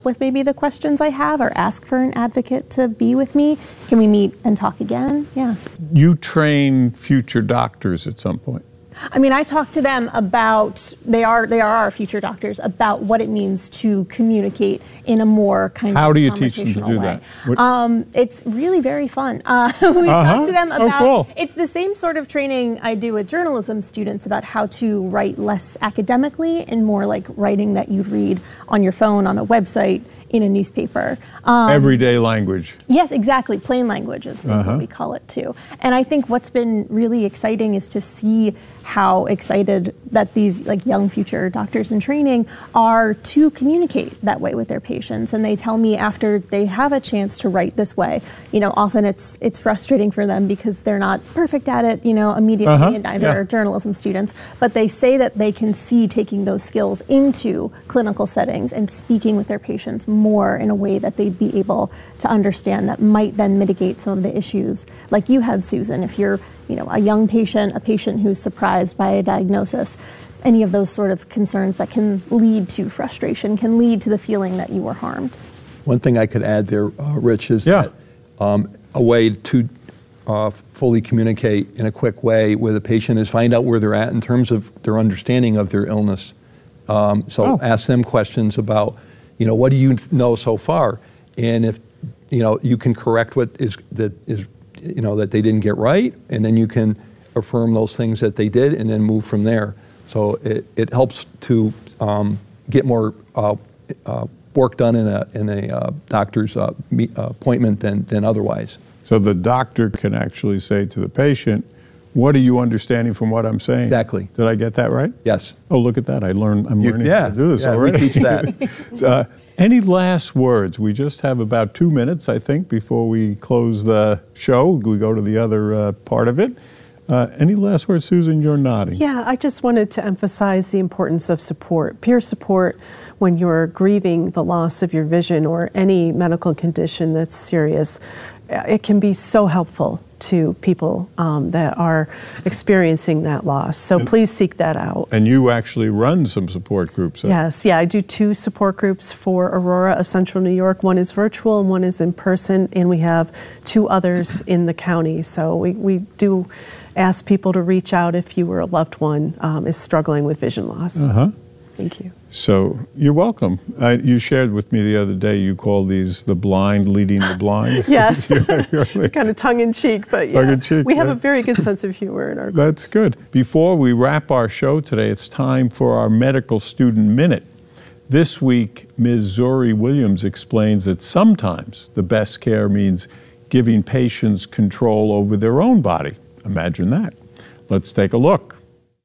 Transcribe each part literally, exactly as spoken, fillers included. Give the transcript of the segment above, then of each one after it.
with maybe the questions I have, or ask for an advocate to be with me. Can we meet and talk again? Yeah. You train future doctors at some point. I mean, I talk to them about, they are they are our future doctors, about what it means to communicate in a more kind How of do you teach them to do way. that? Um, it's really very fun. Uh, we uh-huh. talk to them about, oh, cool. It's the same sort of training I do with journalism students about how to write less academically and more like writing that you'd read on your phone, on a website, in a newspaper. Um, Everyday language. Yes, exactly. Plain language is, is uh-huh. what we call it too. And I think what's been really exciting is to see how excited that these like young future doctors in training are to communicate that way with their patients. And they tell me after they have a chance to write this way, you know, often it's it's frustrating for them because they're not perfect at it, you know, immediately, uh-huh. and neither yeah. are journalism students. But they say that they can see taking those skills into clinical settings and speaking with their patients more in a way that they'd be able to understand, that might then mitigate some of the issues like you had, Susan. If you're, you know, a young patient, a patient who's surprised by a diagnosis, any of those sort of concerns that can lead to frustration, can lead to the feeling that you were harmed. One thing I could add there, uh, Rich, is yeah. that um, a way to uh, fully communicate in a quick way with a patient is find out where they're at in terms of their understanding of their illness. Um, so oh. ask them questions about, you know, what do you know so far? And if, you know, you can correct what is, that is, you know, that they didn't get right, and then you can affirm those things that they did and then move from there. So it, it helps to um, get more uh, uh, work done in a, in a uh, doctor's uh, me, uh, appointment than, than otherwise. So the doctor can actually say to the patient, what are you understanding from what I'm saying? Exactly. Did I get that right? Yes. Oh, look at that. I learned, I'm You, learning yeah, how to do this yeah, already. we teach that. uh, any last words? We just have about two minutes, I think, before we close the show. We go to the other uh, part of it. Uh, any last words, Susan? You're nodding. Yeah, I just wanted to emphasize the importance of support, peer support when you're grieving the loss of your vision or any medical condition that's serious. It can be so helpful to people um, that are experiencing that loss. So and, please seek that out. And you actually run some support groups. Huh? Yes, yeah, I do two support groups for Aurora of Central New York. One is virtual and one is in person, and we have two others in the county. So we, we do ask people to reach out if you or a loved one um, is struggling with vision loss. Uh-huh. Thank you. So you're welcome. I, you shared with me the other day, you call these the blind leading the blind. Yes, you're, you're like, kind of tongue-in-cheek, but yeah, tongue-in-cheek, we have yeah. a very good sense of humor in our That's groups. good. Before we wrap our show today, it's time for our Medical Student Minute. This week, Miz Zuri Williams explains that sometimes the best care means giving patients control over their own body. Imagine that. Let's take a look.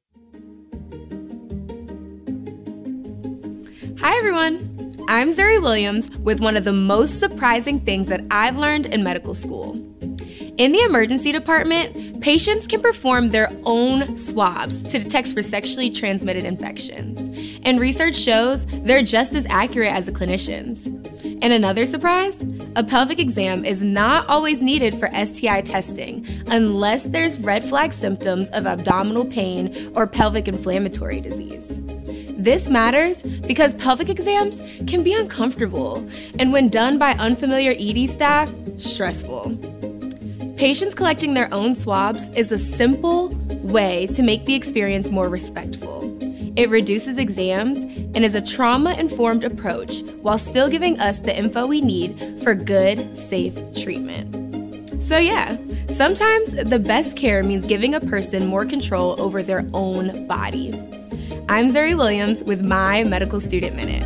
Hi everyone, I'm Zuri Williams with one of the most surprising things that I've learned in medical school. In the emergency department, patients can perform their own swabs to detect for sexually transmitted infections. And research shows they're just as accurate as the clinicians. And another surprise, a pelvic exam is not always needed for S T I testing unless there's red flag symptoms of abdominal pain or pelvic inflammatory disease. This matters because pelvic exams can be uncomfortable and when done by unfamiliar E D staff, stressful. Patients collecting their own swabs is a simple way to make the experience more respectful. It reduces exams and is a trauma-informed approach while still giving us the info we need for good, safe treatment. So yeah, sometimes the best care means giving a person more control over their own body. I'm Zuri Williams with my Medical Student Minute.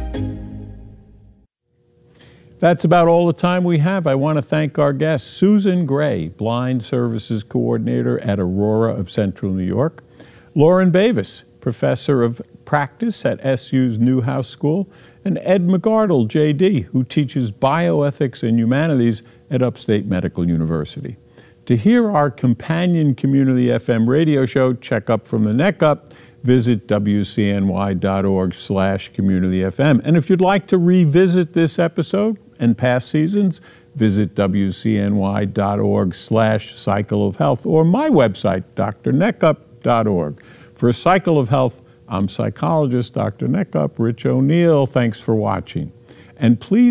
That's about all the time we have. I want to thank our guest, Susan Gray, Blind Services Coordinator at Aurora of Central New York, Lauren Bavis, Professor of Practice at S U's Newhouse School, and Ed McArdle, J D, who teaches bioethics and humanities at Upstate Medical University. To hear our companion community F M radio show, Check Up from the Neck Up, visit W C N Y dot org slash community F M. And if you'd like to revisit this episode and past seasons, visit W C N Y dot org slash cycle of health or my website, D R neckup dot org. For a Cycle of Health, I'm psychologist Doctor Neckup, Rich O'Neill. Thanks for watching. And please